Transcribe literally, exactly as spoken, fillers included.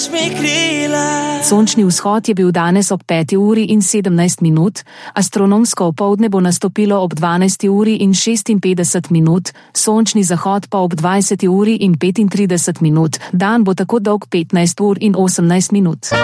mi krila. Sončni vzhod je bil danes ob peti uri in sedemnajst minut, astronomsko opoldne bo nastopilo ob dvanajsti uri in šestinpetdeset minut, sončni zahod pa ob dvajseti uri in petintrideset minut. Dan bo tako dolg petnajst ur in osemnajst minut.